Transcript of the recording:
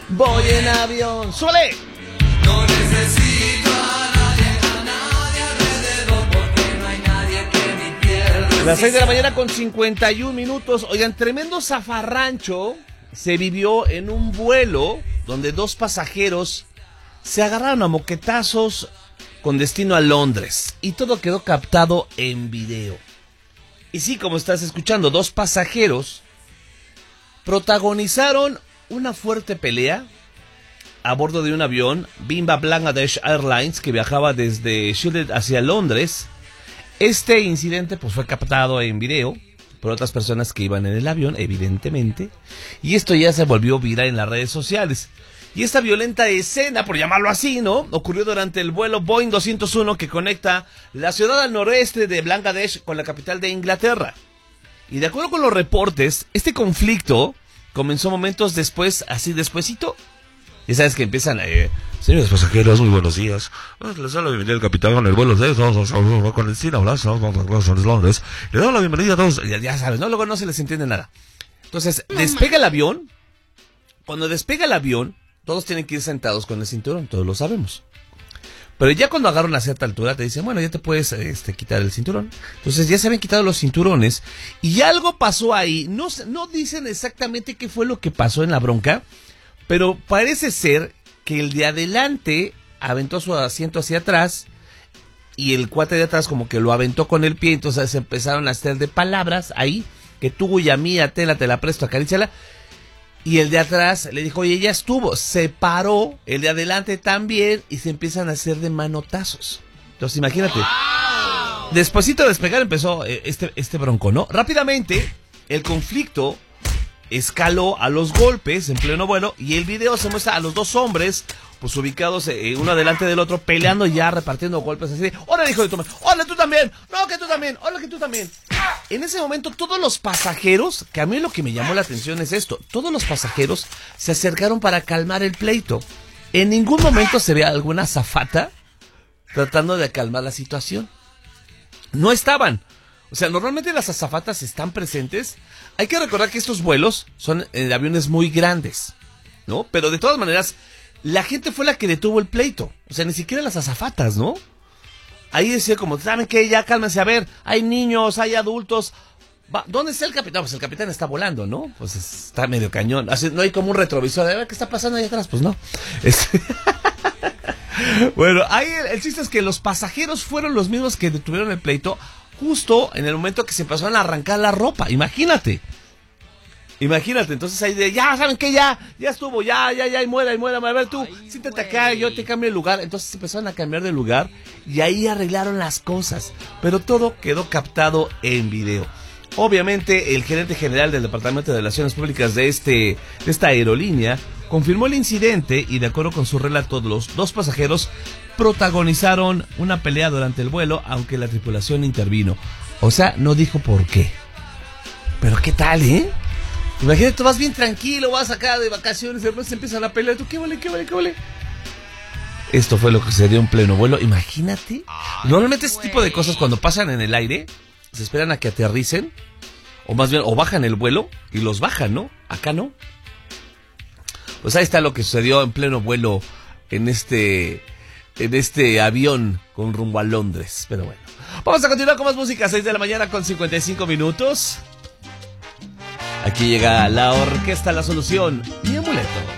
Voy en avión. ¡Súbele! No necesito a nadie alrededor, porque no hay nadie que me pierda. Las 6 de la mañana con 51 minutos. Oigan, tremendo zafarrancho se vivió en un vuelo donde dos pasajeros se agarraron a moquetazos con destino a Londres. Y todo quedó captado en video. Y sí, como estás escuchando, dos pasajeros protagonizaron una fuerte pelea a bordo de un avión Bimba Bangladesh Airlines que viajaba desde Sheffield hacia Londres. Este incidente pues fue captado en video por otras personas que iban en el avión, evidentemente, y esto ya se volvió viral en las redes sociales. Y esta violenta escena, por llamarlo así, ¿no?, ocurrió durante el vuelo Boeing 201 que conecta la ciudad al noreste de Bangladesh con la capital de Inglaterra. Y de acuerdo con los reportes, este conflicto comenzó momentos después, así despuesito. Ya sabes que empiezan, señores pasajeros, muy buenos días. Les da la bienvenida al capitán con el vuelo de con el destino a Londres. Le doy la bienvenida a todos. Ya sabes, ¿no? Luego no se les entiende nada. Entonces, despega el avión. Cuando despega el avión, todos tienen que ir sentados con el cinturón, todos lo sabemos. Pero ya cuando agarran a cierta altura te dicen, bueno, ya te puedes quitar el cinturón. Entonces ya se habían quitado los cinturones y algo pasó ahí. No dicen exactamente qué fue lo que pasó en la bronca, pero parece ser que el de adelante aventó su asiento hacia atrás y el cuate de atrás como que lo aventó con el pie. Entonces se empezaron a hacer de palabras ahí, que tuya, mía, te la presto, acaríciala. Y el de atrás le dijo, oye, ya estuvo. Se paró, el de adelante también, y se empiezan a hacer de manotazos. Entonces, imagínate. ¡Wow! Despuésito de despegar empezó este bronco, ¿no? Rápidamente, el conflicto escaló a los golpes en pleno vuelo, y el video se muestra a los dos hombres, pues ubicados uno delante del otro, peleando ya, repartiendo golpes así. ¡Hola, hijo de tu madre! ¡Hola, tú también! ¡No, que tú también! ¡Hola, que tú también! En ese momento todos los pasajeros, que a mí lo que me llamó la atención es esto, todos los pasajeros se acercaron para calmar el pleito. En ningún momento se ve alguna azafata tratando de calmar la situación. No estaban. O sea, normalmente las azafatas están presentes. Hay que recordar que estos vuelos son aviones muy grandes, ¿no? Pero de todas maneras, la gente fue la que detuvo el pleito. O sea, ni siquiera las azafatas, ¿no? Ahí decía como, ¿saben qué? Ya cálmense, a ver, hay niños, hay adultos. ¿Dónde está el capitán? Pues el capitán está volando, ¿no? Pues está medio cañón. Así, no hay como un retrovisor. A ver, ¿qué está pasando ahí atrás? Pues no. Bueno, ahí el chiste es que los pasajeros fueron los mismos que detuvieron el pleito justo en el momento que se empezaron a arrancar la ropa. Imagínate, entonces ahí de, ya, ¿saben qué? Ya estuvo, ya, y muera, a ver tú, siéntate acá, yo te cambio el lugar. Entonces se empezaron a cambiar de lugar y ahí arreglaron las cosas, pero todo quedó captado en video. Obviamente el gerente general del Departamento de Relaciones Públicas de esta aerolínea confirmó el incidente y de acuerdo con su relato, los dos pasajeros protagonizaron una pelea durante el vuelo, aunque la tripulación intervino. O sea, no dijo por qué. Pero qué tal, Imagínate, tú vas bien tranquilo, vas acá de vacaciones, de repente se empiezan a pelear, tú, ¿qué vale? Esto fue lo que sucedió en pleno vuelo, imagínate. Normalmente ese tipo de cosas cuando pasan en el aire, se esperan a que aterricen, o más bien, o bajan el vuelo, y los bajan, ¿no? Acá no. Pues ahí está lo que sucedió en pleno vuelo en este avión con rumbo a Londres. Pero bueno, vamos a continuar con más música, 6 de la mañana con 55 minutos. Aquí llega la orquesta La Solución, Mi Amuleto.